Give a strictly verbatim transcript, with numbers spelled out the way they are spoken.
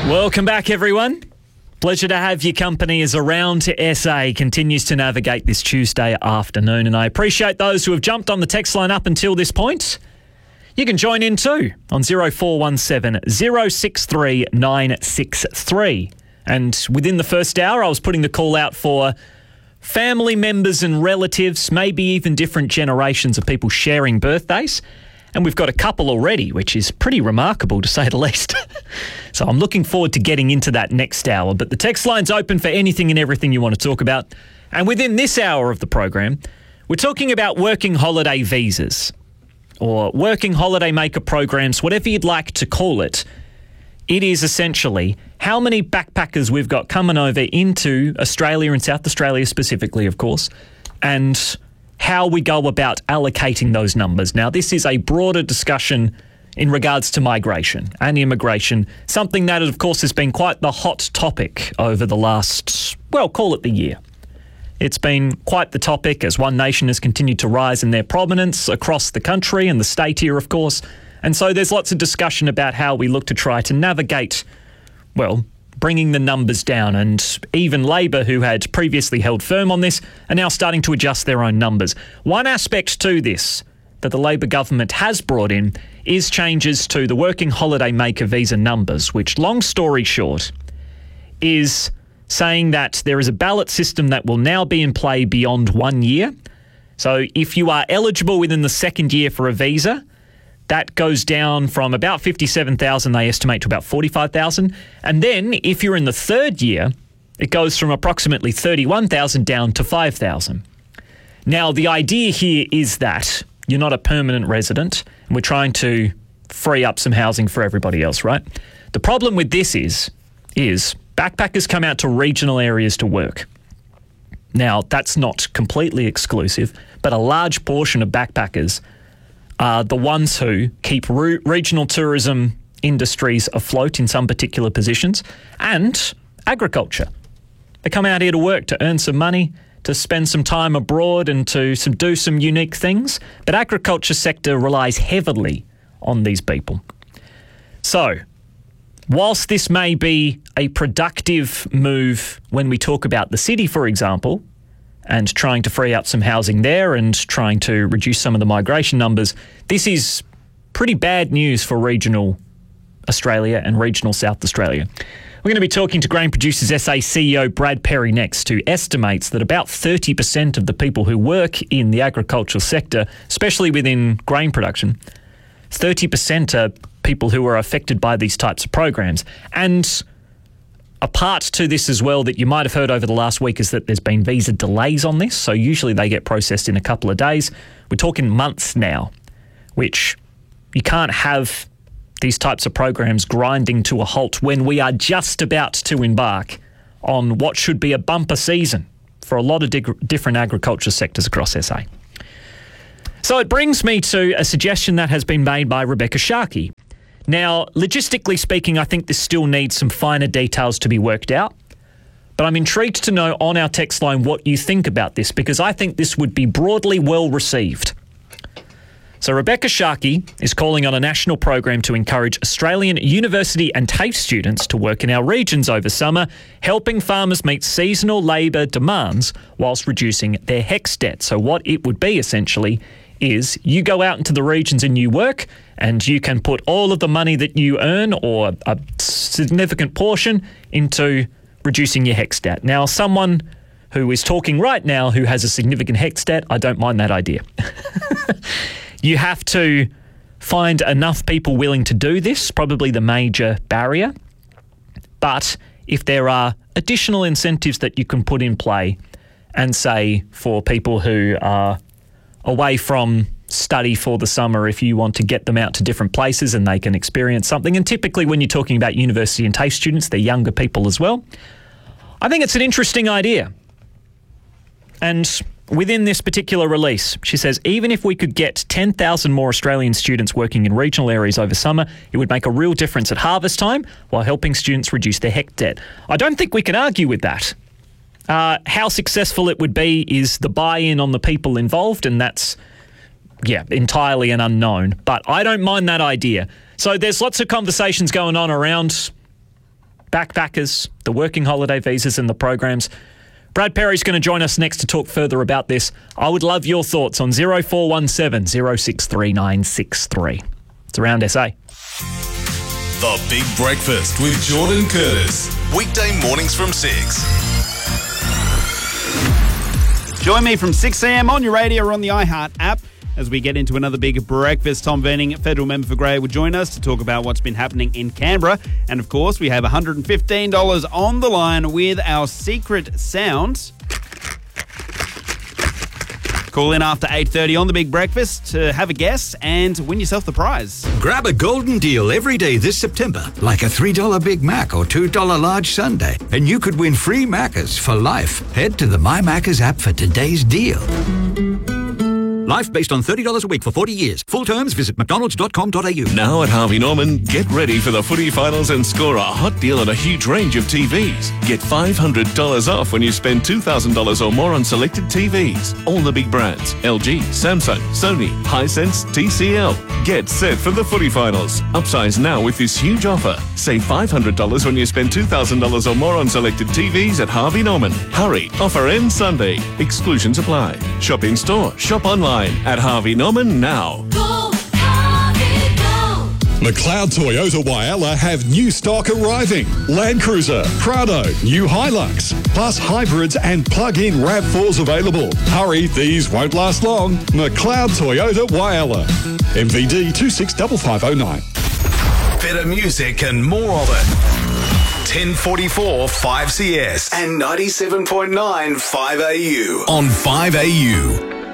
Welcome back, everyone. Pleasure to have your company as Around to S A continues to navigate this Tuesday afternoon, and I appreciate those who have jumped on the text line up until this point. You can join in too on zero four one seven, zero six three, nine six three. And within the first hour, I was putting the call out for family members and relatives, maybe even different generations of people sharing birthdays. And we've got a couple already, which is pretty remarkable to say the least. So I'm looking forward to getting into that next hour. But the text line's open for anything and everything you want to talk about. And within this hour of the program, we're talking about working holiday visas or working holiday maker programs, whatever you'd like to call it. It is essentially how many backpackers we've got coming over into Australia and South Australia specifically, of course, and how we go about allocating those numbers. Now, this is a broader discussion in regards to migration and immigration, something that, of course, has been quite the hot topic over the last, well, call it the year. It's been quite the topic as One Nation has continued to rise in their prominence across the country and the state here, of course. And so there's lots of discussion about how we look to try to navigate, well, bringing the numbers down. And even Labor, who had previously held firm on this, are now starting to adjust their own numbers. One aspect to this that the Labor government has brought in is changes to the working holiday maker visa numbers, which, long story short, is saying that there is a ballot system that will now be in play beyond one year. So if you are eligible within the second year for a visa, that goes down from about fifty-seven thousand, they estimate, to about forty-five thousand. And then if you're in the third year, it goes from approximately thirty-one thousand down to five thousand. Now, the idea here is that you're not a permanent resident, and we're trying to free up some housing for everybody else, right? The problem with this is, is backpackers come out to regional areas to work. Now, that's not completely exclusive, but a large portion of backpackers are the ones who keep re- regional tourism industries afloat in some particular positions, and agriculture. They come out here to work, to earn some money, to spend some time abroad and to some, do some unique things. But agriculture sector relies heavily on these people. So, whilst this may be a productive move when we talk about the city, for example, and trying to free up some housing there and trying to reduce some of the migration numbers, this is pretty bad news for regional Australia and regional South Australia. We're going to be talking to Grain Producers S A C E O Brad Perry next, who estimates that about thirty percent of the people who work in the agricultural sector, especially within grain production, thirty percent are people who are affected by these types of programs. And a part to this as well that you might have heard over the last week is that there's been visa delays on this. So usually they get processed in a couple of days. We're talking months now, which you can't have these types of programs grinding to a halt when we are just about to embark on what should be a bumper season for a lot of dig- different agriculture sectors across S A. So it brings me to a suggestion that has been made by Rebecca Sharkey. Now, logistically speaking, I think this still needs some finer details to be worked out. But I'm intrigued to know on our text line what you think about this, because I think this would be broadly well received. So Rebecca Sharkey is calling on a national program to encourage Australian university and TAFE students to work in our regions over summer, helping farmers meet seasonal labour demands whilst reducing their HECS debt. So what it would be essentially is you go out into the regions and you work, and you can put all of the money that you earn, or a significant portion, into reducing your HECS debt. Now, someone who is talking right now who has a significant HECS debt, I don't mind that idea. You have to find enough people willing to do this, probably the major barrier. But if there are additional incentives that you can put in play, and say for people who are away from study for the summer, if you want to get them out to different places and they can experience something, and typically when you're talking about university and TAFE students, they're younger people as well, I think it's an interesting idea. And within this particular release, she says, even if we could get ten thousand more Australian students working in regional areas over summer, it would make a real difference at harvest time while helping students reduce their HECS debt. I don't think we can argue with that. Uh, how successful it would be is the buy-in on the people involved, and that's, yeah, entirely an unknown. But I don't mind that idea. So there's lots of conversations going on around backpackers, the working holiday visas and the programs. Brad Perry's going to join us next to talk further about this. I would love your thoughts on zero four one seven, zero six three nine six three. It's Around S A. The Big Breakfast with Jordan Curtis. Weekday mornings from six. Join me from six a.m. on your radio or on the iHeart app as we get into another big breakfast. Tom Verning, federal member for Grey, will join us to talk about what's been happening in Canberra. And, of course, we have one hundred fifteen dollars on the line with our secret sound. Call in after eight thirty on The Big Breakfast to have a guess and win yourself the prize. Grab a golden deal every day this September, like a three dollar Big Mac or two dollar large sundae, and you could win free Maccas for life. Head to the My Maccas app for today's deal. Life based on thirty dollars a week for forty years. Full terms, visit mcdonalds dot com dot a u. Now at Harvey Norman, get ready for the footy finals and score a hot deal on a huge range of T Vs. Get five hundred dollars off when you spend two thousand dollars or more on selected T Vs. All the big brands: L G, Samsung, Sony, Hisense, T C L. Get set for the footy finals. Upsize now with this huge offer. Save five hundred dollars when you spend two thousand dollars or more on selected T Vs at Harvey Norman. Hurry, offer ends Sunday. Exclusions apply. Shop in store, shop online at Harvey Norman now. Go, Harvey, go. McLeod Toyota Whyalla have new stock arriving. Land Cruiser, Prado, new Hilux, plus hybrids and plug-in RAV fours available. Hurry, these won't last long. McLeod Toyota Whyalla. M V D two six five five oh nine. Better music and more of it. ten forty-four five C S and ninety-seven point nine five A U on five A U.